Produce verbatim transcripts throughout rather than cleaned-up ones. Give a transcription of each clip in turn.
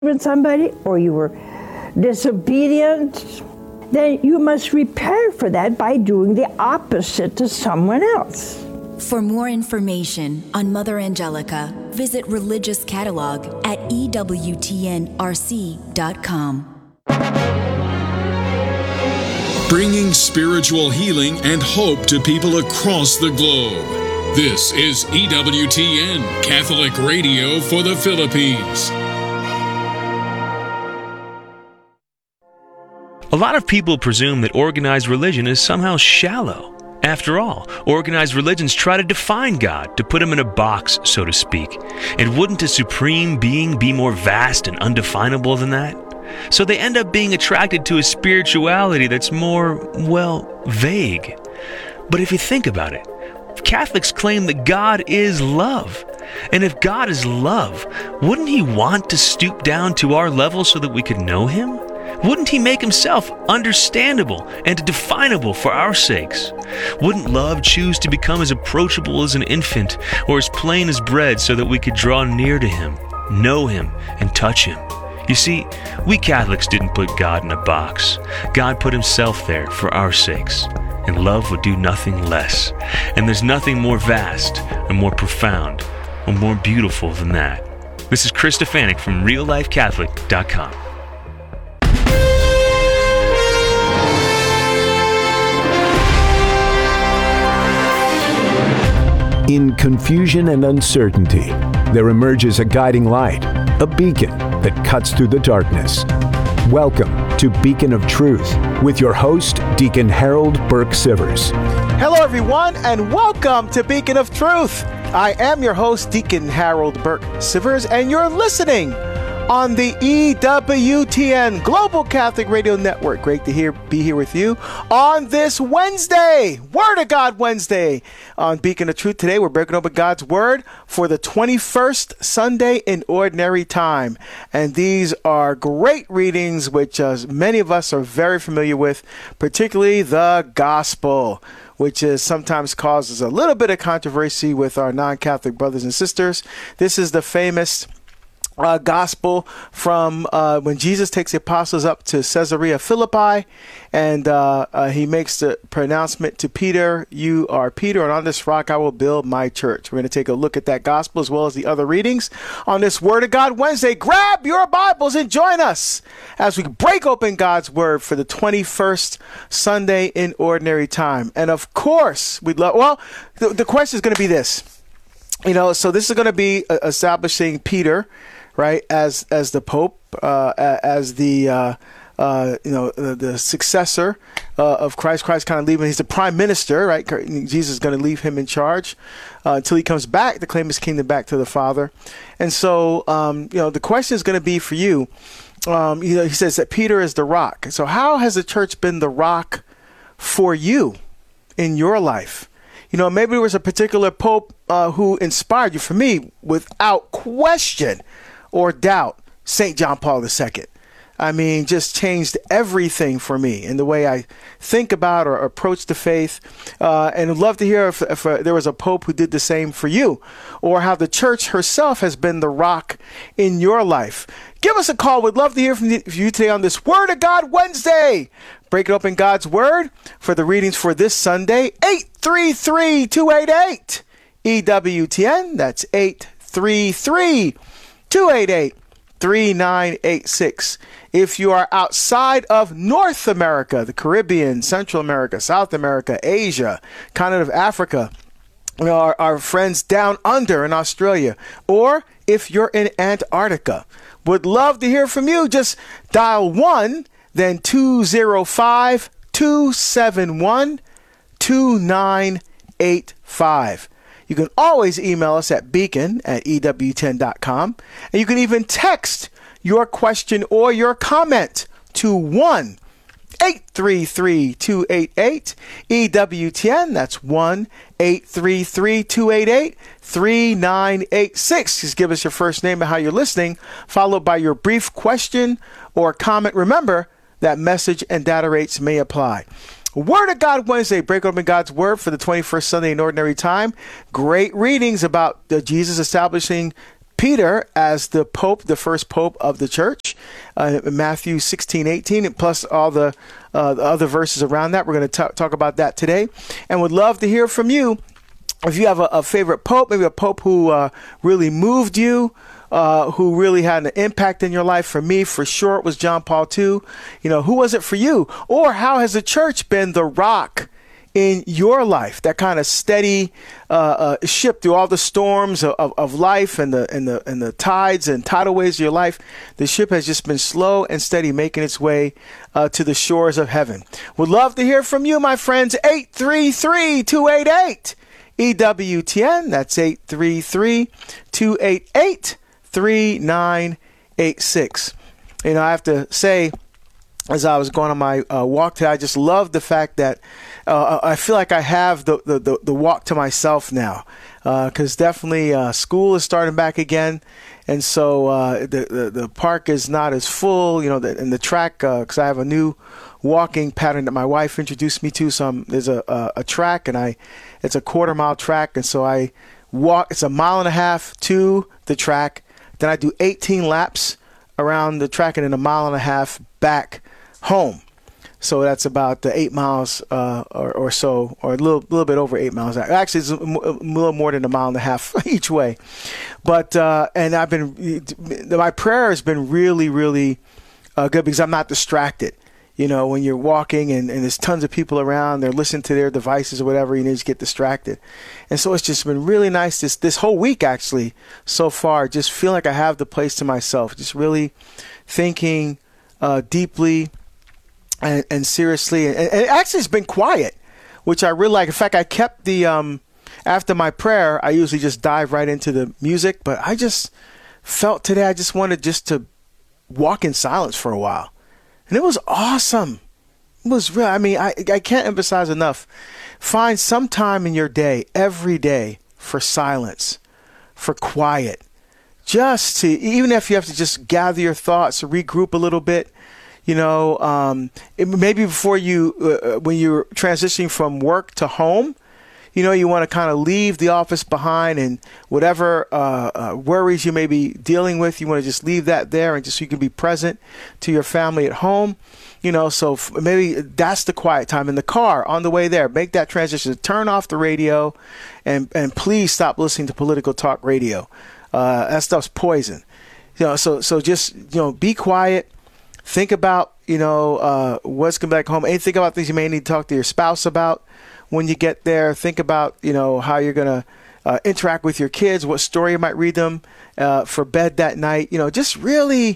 with somebody or you were disobedient, then you must repair for that by doing the opposite to someone else. For more information on Mother Angelica, visit Religious Catalog at E W T N R C dot com. Bringing spiritual healing and hope to people across the globe. This is E W T N, Catholic Radio for the Philippines. A lot of people presume that organized religion is somehow shallow. After all, organized religions try to define God, to put him in a box, so to speak. And wouldn't a supreme being be more vast and undefinable than that? So they end up being attracted to a spirituality that's more, well, vague. But if you think about it, Catholics claim that God is love. And if God is love, wouldn't he want to stoop down to our level so that we could know him? Wouldn't he make himself understandable and definable for our sakes? Wouldn't love choose to become as approachable as an infant or as plain as bread so that we could draw near to him, know him, and touch him? You see, we Catholics didn't put God in a box. God put himself there for our sakes, and love would do nothing less. And there's nothing more vast or more profound or more beautiful than that. This is Chris Stefanik from real life catholic dot com. In confusion and uncertainty, there emerges a guiding light, a beacon that cuts through the darkness. Welcome to Beacon of Truth with your host, Deacon Harold Burke Sivers. Hello, everyone, and welcome to Beacon of Truth. I am your host, Deacon Harold Burke Sivers, and you're listening on the E W T N Global Catholic Radio Network. Great to hear, be here with you on this Wednesday, Word of God Wednesday on Beacon of Truth. Today we're breaking open God's Word for the twenty-first Sunday in Ordinary Time. And these are great readings which uh, many of us are very familiar with, particularly the Gospel, which is sometimes causes a little bit of controversy with our non-Catholic brothers and sisters. This is the famous Uh, gospel from uh, when Jesus takes the apostles up to Caesarea Philippi, and uh, uh, he makes the pronouncement to Peter, "You are Peter, and on this rock I will build my church." We're going to take a look at that gospel as well as the other readings on this Word of God Wednesday. Grab your Bibles and join us as we break open God's Word for the twenty-first Sunday in Ordinary Time. And of course, we'd love, well, the, the question is going to be this. You know, so this is going to be uh, establishing Peter, right, as as the Pope, uh, as the uh, uh, you know the, the successor uh, of Christ. Christ kind of leaving. He's the prime minister, right? Jesus is going to leave him in charge uh, until he comes back to claim his kingdom back to the Father. And so, um, you know, the question is going to be for you. Um, you know, he says that Peter is the rock. So, how has the church been the rock for you in your life? You know, maybe there was a particular pope uh, who inspired you. For me, without question or doubt, Saint John Paul the Second. I mean, just changed everything for me in the way I think about or approach the faith. Uh, and I'd love to hear if, if uh, there was a pope who did the same for you, or how the church herself has been the rock in your life. Give us a call. We'd love to hear from you today on this Word of God Wednesday. Break it open God's Word for the readings for this Sunday. eight three three, two eight eight E W T N. That's eight three three, two eight eight, three nine eight six. If you are outside of North America, the Caribbean, Central America, South America, Asia, continent of Africa, you know, our, our friends down under in Australia, or if you're in Antarctica, would love to hear from you. Just dial one, then two zero five, two seven one, two nine eight five. You can always email us at beacon at E W ten dot com. And you can even text your question or your comment to one eight three three, two eight eight, E W T N. That's one eight three three, two eight eight, three nine eight six. Just give us your first name and how you're listening, followed by your brief question or comment. Remember that message and data rates may apply. Word of God Wednesday, break open God's Word for the twenty-first Sunday in Ordinary Time. Great readings about the Jesus establishing Peter as the Pope, the first Pope of the church, uh, Matthew sixteen, eighteen, and plus all the, uh, the other verses around that. We're going to talk about that today, and would love to hear from you. If you have a, a favorite Pope, maybe a Pope who uh, really moved you, uh, who really had an impact in your life. For me, for sure, it was John Paul the Second. You know, who was it for you? Or how has the church been the rock in your life, that kind of steady uh, uh, ship through all the storms of, of, of life and the and the and the tides and tidal waves of your life? The ship has just been slow and steady, making its way uh, to the shores of heaven. Would love to hear from you, my friends. eight three three, two eight eight, E W T N. That's eight three three, two eight eight, three nine eight six. You know, I have to say, as I was going on my uh, walk today, I just love the fact that uh, I feel like I have the, the, the, the walk to myself now, because uh, definitely uh, school is starting back again. And so uh, the, the the park is not as full, you know, the, and the track, because uh, I have a new walking pattern that my wife introduced me to. So I'm, there's a, a, a track, and I it's a quarter mile track. And so I walk, it's a mile and a half to the track. Then I do eighteen laps around the track and then a mile and a half back home. So that's about the eight miles uh, or, or so, or a little little bit over eight miles. Actually, it's a, a little more than a mile and a half each way. But uh, and I've been my prayer has been really really uh, good because I'm not distracted. You know, when you're walking and, and there's tons of people around, they're listening to their devices or whatever, you just get distracted. And so it's just been really nice this this whole week actually so far. Just feel like I have the place to myself. Just really thinking uh, deeply. And, and seriously, and, and actually it's been quiet, which I really like. In fact, I kept the, um, after my prayer, I usually just dive right into the music, but I just felt today I just wanted just to walk in silence for a while. And it was awesome. It was real. I mean, I, I can't emphasize enough. Find some time in your day, every day, for silence, for quiet. Just to, even if you have to just gather your thoughts, regroup a little bit. You know, um, it, maybe before you, uh, when you're transitioning from work to home, you know, you want to kind of leave the office behind and whatever uh, uh, worries you may be dealing with, you want to just leave that there and just so you can be present to your family at home. You know, so f- maybe that's the quiet time in the car on the way there. Make that transition. Turn off the radio and, and please stop listening to political talk radio. Uh, that stuff's poison. You know, so so just, you know, be quiet. Think about, you know, uh, what's coming back home. And think about things you may need to talk to your spouse about when you get there. Think about, you know, how you're going to uh, interact with your kids, what story you might read them uh, for bed that night. You know, just really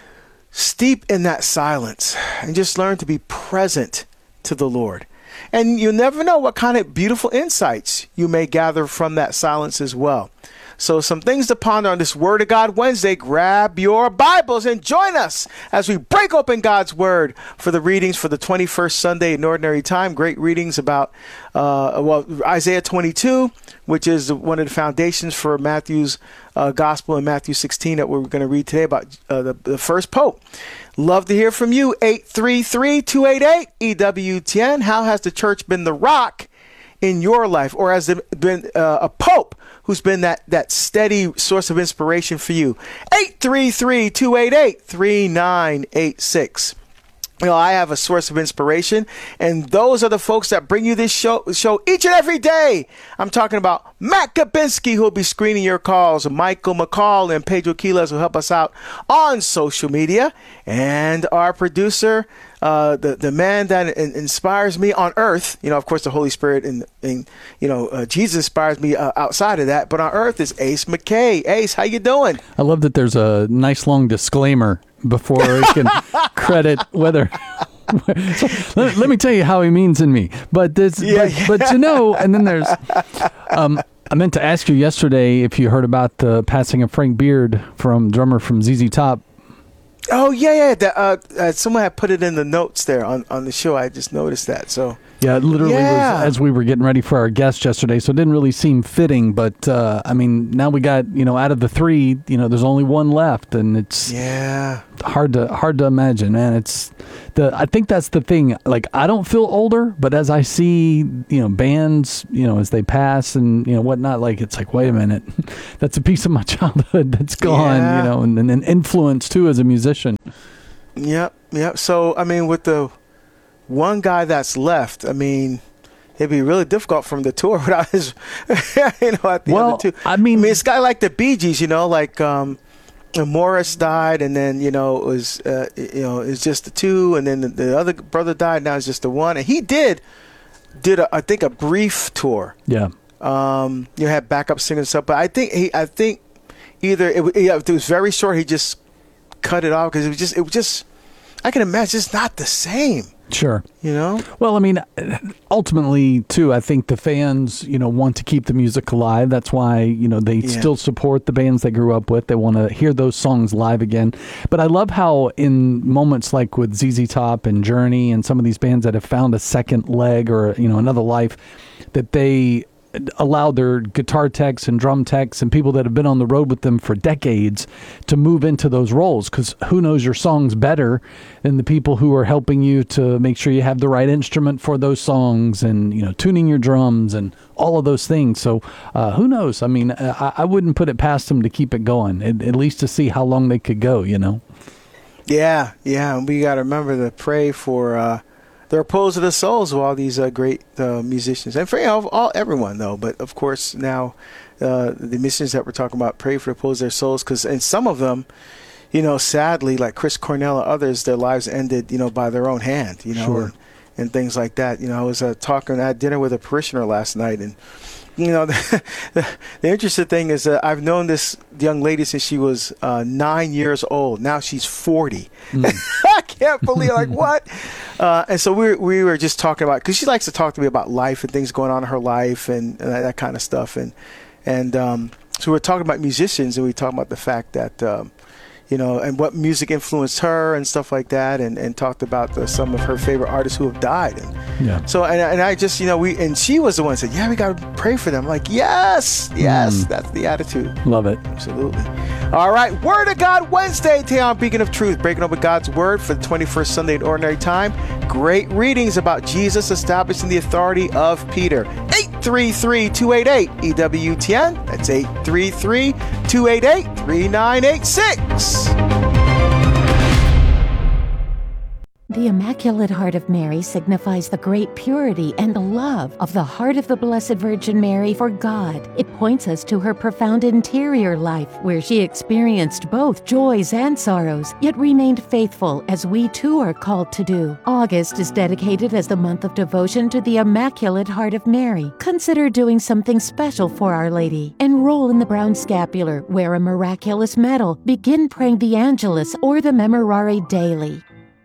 steep in that silence and just learn to be present to the Lord. And you never know what kind of beautiful insights you may gather from that silence as well. So some things to ponder on this Word of God Wednesday. Grab your Bibles and join us as we break open God's Word for the readings for the twenty-first Sunday in Ordinary Time. Great readings about uh, well Isaiah twenty-two, which is one of the foundations for Matthew's uh, Gospel in Matthew sixteen that we're going to read today about uh, the, the first Pope. Love to hear from you. eight three three, two eight eight, E W T N. How has the church been the rock in your life, or has it been uh, a Pope who's been that, that steady source of inspiration for you? eight three three, two eight eight, three nine eight six. You know, I have a source of inspiration, and those are the folks that bring you this show show each and every day. I'm talking about Matt Kabinski, who will be screening your calls, Michael McCall and Pedro Quiles will help us out on social media, and our producer, uh, the the man that in, inspires me on earth. You know, of course, the Holy Spirit and, and you know, uh, Jesus inspires me uh, outside of that, but on earth is Ace McKay. Ace, how you doing? I love that there's a nice long disclaimer before we can credit whether so, let, let me tell you how he means in me, but this yeah, but, yeah. but you know, and then there's um I meant to ask you yesterday if you heard about the passing of Frank Beard, from drummer from Z Z Top. Oh yeah, yeah. The, uh, uh, someone had put it in the notes there on, on the show. I just noticed that. So yeah, it literally yeah. was as we were getting ready for our guest yesterday, so it didn't really seem fitting. But uh, I mean, now we got, you know, out of the three, you know, there's only one left, and it's yeah hard to hard to imagine, man. It's the I think that's the thing. Like, I don't feel older, but as I see, you know, bands, you know, as they pass and, you know, whatnot, like, it's like, wait a minute, that's a piece of my childhood that's gone, Yeah. you know, and, and an influence too as a musician. Yep, yep. So, I mean, with the one guy that's left, I mean, it'd be really difficult for him to tour without his, you know, at the Well, other two. I mean- I mean, it's a guy like the Bee Gees, you know, like um, Morris died, and then, you know, it was, uh, you know, it's just the two, and then the, the other brother died, now it's just the one. And he did, did a, I think, a brief tour. Yeah. Um, you had backup singers and stuff, but I think he, I think either it, yeah, it was very short, he just cut it off because it was just, it was just, I can imagine it's not the same, Sure. you know? Well, I mean, ultimately, too, I think the fans, you know, want to keep the music alive. That's why, you know, they Yeah. still support the bands they grew up with. They want to hear those songs live again. But I love how in moments like with Z Z Top and Journey and some of these bands that have found a second leg or, you know, another life, that they allow their guitar techs and drum techs and people that have been on the road with them for decades to move into those roles, because who knows your songs better than the people who are helping you to make sure you have the right instrument for those songs and, you know, tuning your drums and all of those things. So uh, who knows? I mean, I, I wouldn't put it past them to keep it going, at, at least to see how long they could go, you know? Yeah, yeah. And we got to remember to pray for uh, the repose of the souls of all these uh, great uh, musicians, and for, you know, all everyone though. But of course, now uh, the musicians that we're talking about, pray for the repose of their souls, because and some of them, you know, sadly, like Chris Cornell and others, their lives ended, you know, by their own hand, you know, Sure. and, and things like that. You know, I was uh, talking at dinner with a parishioner last night, and you know, the, the, the interesting thing is that I've known this young lady since she was uh, nine years old. Now she's forty. Mm. I can't believe, like, what? Uh, and so we we were just talking about, because she likes to talk to me about life and things going on in her life and, and that, that kind of stuff. And and um, so we were talking about musicians, and we were talking about the fact that, um, you know, and what music influenced her and stuff like that, and, and talked about the, some of her favorite artists who have died. And Yeah. so, and, and I just, you know, we, and she was the one that said, yeah, we got to pray for them. I'm like, yes, yes, Mm. that's the attitude. Love it. Absolutely. All right, Word of God Wednesday, today on Beacon of Truth, breaking open God's Word for the twenty-first Sunday in Ordinary Time. Great readings about Jesus establishing the authority of Peter. eight three three, two eight eight, E W T N. That's eight three three, two eight eight, three nine eight six. The Immaculate Heart of Mary signifies the great purity and love of the heart of the Blessed Virgin Mary for God. It points us to her profound interior life, where she experienced both joys and sorrows, yet remained faithful, as we too are called to do. August is dedicated as the month of devotion to the Immaculate Heart of Mary. Consider doing something special for Our Lady. Enroll in the Brown Scapular, wear a miraculous medal, begin praying the Angelus or the Memorare daily.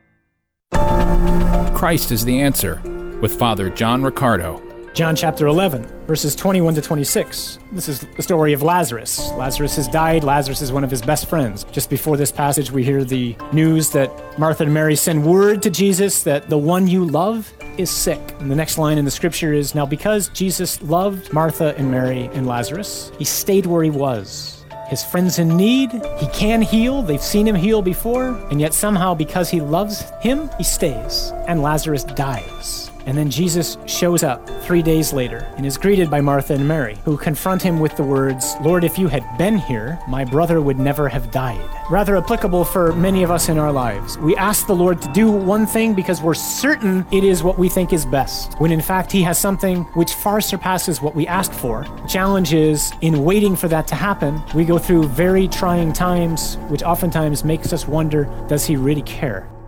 Christ is the Answer, with Father John Riccardo. John chapter eleven, verses twenty-one to twenty-six. This is the story of Lazarus. Lazarus has died. Lazarus is one of his best friends. Just before this passage, we hear the news that Martha and Mary send word to Jesus that the one you love is sick. And the next line in the scripture is, now because Jesus loved Martha and Mary and Lazarus, he stayed where he was. His friend's in need, he can heal, they've seen him heal before, and yet somehow because he loves him, he stays, and Lazarus dies. And then Jesus shows up three days later and is greeted by Martha and Mary, who confront him with the words, Lord, if you had been here, my brother would never have died. Rather applicable for many of us in our lives. We ask the Lord to do one thing because we're certain it is what we think is best, when in fact he has something which far surpasses what we ask for. The challenge is, in waiting for that to happen, we go through very trying times, which oftentimes makes us wonder, does he really care?